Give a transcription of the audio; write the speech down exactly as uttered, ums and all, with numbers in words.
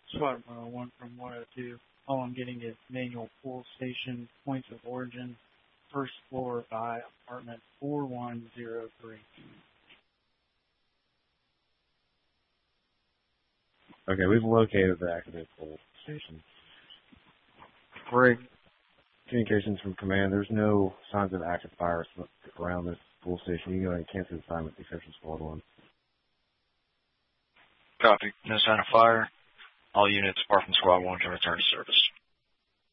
Squad uh, one from one oh two. All I'm getting is manual pull station, points of origin, first floor by apartment four one zero three. Okay, we've located the activated pull station. Break communications from command. There's no signs of active fire around this pull station. You can go ahead and cancel the assignment, exception squad one. Copy. No sign of fire. All units apart from squad one can return to service.